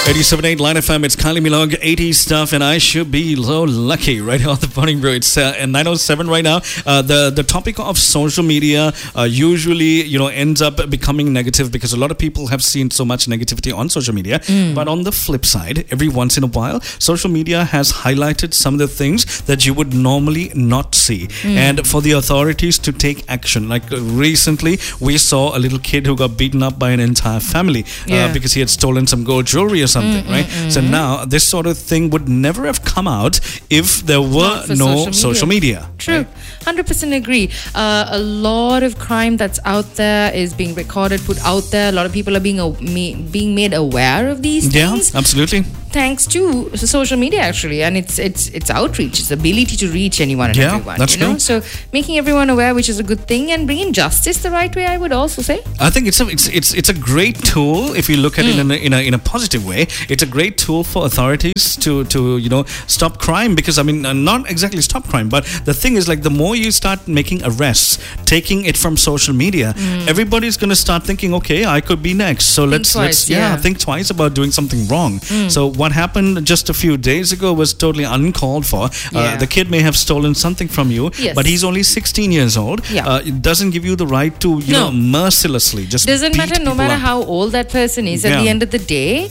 87.8 Line FM, it's Kylie Minogue, 80s stuff, and I should be so lucky right on the morning, bro. It's 9:07 right now. The topic of social media usually, ends up becoming negative because a lot of people have seen so much negativity on social media. But on the flip side, every once in a while, social media has highlighted some of the things that you would normally not see. And for the authorities to take action, like recently, we saw a little kid who got beaten up by an entire family because he had stolen some gold jewelry or something, right? So now this sort of thing would never have come out if there were no social media. True. Right? 100% agree. A lot of crime that's out there is being recorded, put out there. A lot of people are being made aware of these things. Yeah, absolutely. Thanks to social media, actually, and it's outreach, its ability to reach anyone and everyone. That's true. So making everyone aware, which is a good thing, and bringing justice the right way, I would also say. I think it's a great tool if you look at it in a positive way. It's a great tool for authorities to stop crime, because not exactly stop crime, but the thing is, like, the more you start making arrests, taking it from social media, everybody's going to start thinking, okay, I could be next, so let's think twice about doing something wrong. So what happened just a few days ago was totally uncalled for. The kid may have stolen something from you, but he's only 16 years old. It doesn't give you the right to mercilessly just doesn't matter, no matter up. how old that person is. At the end of the day,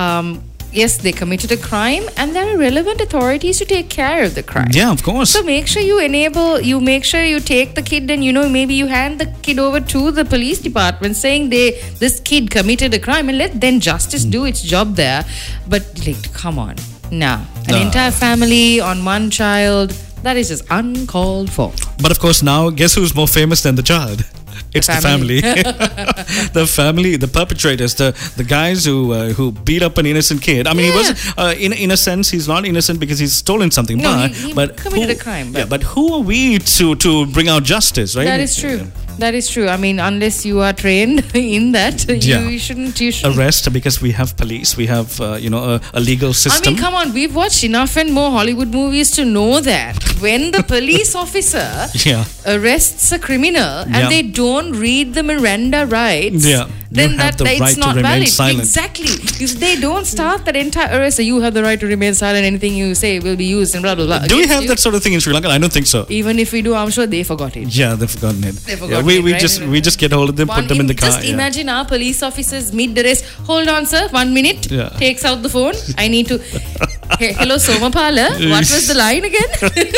yes, they committed a crime, and there are relevant authorities to take care of the crime. Yeah, of course. So make sure make sure you take the kid, and maybe you hand the kid over to the police department saying this kid committed a crime, and let then justice do its job there. But come on. Nah. An entire family on one child, that is just uncalled for. But of course, now guess who's more famous than the child? It's the family. The family, the perpetrators, the guys who beat up an innocent kid. He was in a sense, he's not innocent because he's stolen something. No, he committed a crime. But who are we to bring out justice, right? That is true. That is true. Unless you are trained in that, you shouldn't arrest, because we have police, we have a legal system. Come on, we've watched enough and more Hollywood movies to know that when the police officer arrests a criminal and they don't read the Miranda rights, then that's right not valid. Silent. Exactly. If they don't start that entire arrest, you have the right to remain silent. Anything you say will be used and blah blah blah. Do we have that sort of thing in Sri Lanka? I don't think so. Even if we do, I'm sure they forgot it. Yeah, they've forgotten it. We just get hold of them, put them in the car. Just imagine our police officers mid-arrest. Hold on, sir, 1 minute. Takes out the phone. I need to. Hello, Somapala. What was the line again?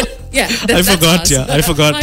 I forgot. I forgot.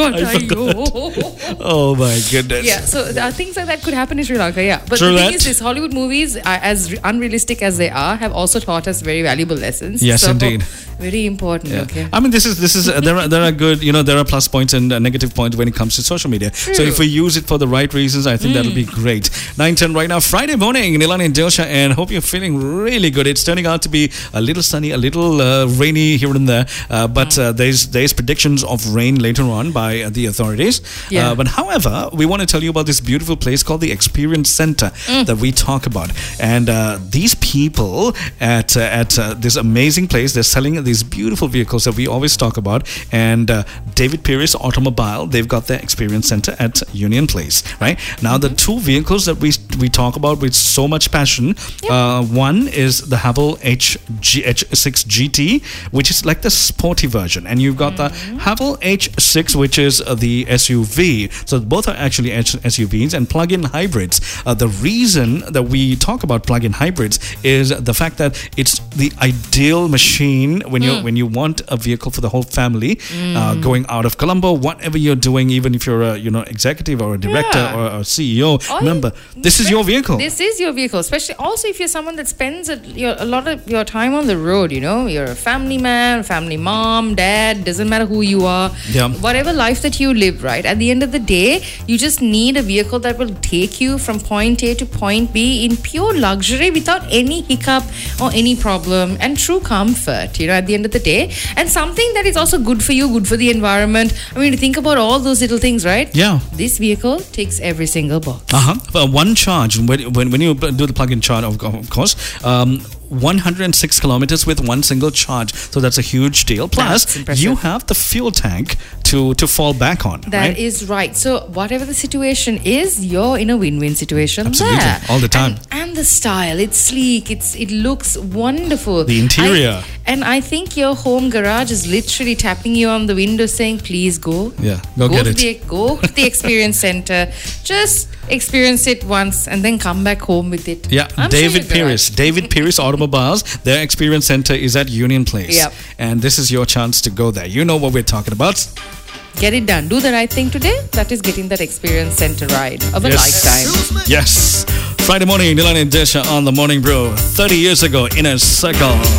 Oh my goodness. Yeah, so things like that could happen in Sri Lanka. Yeah, but the thing is, this Hollywood movies, as unrealistic as they are, have also taught us very valuable lessons. Yes, indeed. Very important. Yeah. Okay. This is there are good, there are plus points and negative points when it comes to social media. True. So if we use it for the right reasons, I think that'll be great. 9:10 right now, Friday morning, Nilani and Dilsha, and hope you're feeling really good. It's turning out to be a little sunny, a little rainy here and there, but there's predictions of rain later on by the authorities. But however, we want to tell you about this beautiful place called the Experience Center that we talk about, and these people at this amazing place, they're selling these beautiful vehicles that we always talk about, and David Pierce Automobile, they've got their Experience Center at Union Place. Right now, the two vehicles that we talk about with so much passion, one is the Haval H6 GT, which is like the sporty version, and you've got the Haval H6, which is the SUV. So both are actually SUVs and plug-in hybrids. The reason that we talk about plug-in hybrids is the fact that it's the ideal machine when you want a vehicle for the whole family, going out of Colombo, whatever you're doing, even if you're a executive or a director or a CEO. Remember, this is your vehicle. This is your vehicle, especially also if you're someone that spends a lot of your time on the road. You're a family man, family mom, dad, doesn't matter who you are, whatever life that you live, right? At the end of the day, you just need a vehicle that will take you from point A to point B in pure luxury without any hiccup or any problem, and true comfort, at the end of the day. And something that is also good for you, good for the environment. Think about all those little things, right? Yeah. This vehicle ticks every single box. One charge, when you do the plug-in charge, of course, 106 kilometers with one single charge. So that's a huge deal. Plus, you have the fuel tank to fall back on. That is right. So whatever the situation is, you're in a win-win situation. Absolutely. There. All the time. And the style, it's sleek, it looks wonderful. The interior. And I think your home garage is literally tapping you on the window saying, please go. Yeah, go get it. Go to the experience center. Just experience it once and then come back home with it. Yeah, David Pierce Automobiles, their experience center is at Union Place. Yep. And this is your chance to go there. You know what we're talking about. Get it done. Do the right thing today. That is getting that experience center ride of a lifetime. Yes. Friday morning, Nilan and Desha on the Morning Brew. 30 years ago, Inner Circle.